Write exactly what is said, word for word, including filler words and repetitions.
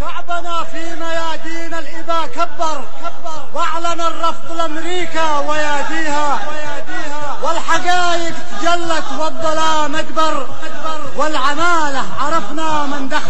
شعبنا في ميادين الإباء كبر واعلن الرفض لأمريكا وياديها، والحقائق تجلت والظلام أكبر، والعمالة عرفنا من دخل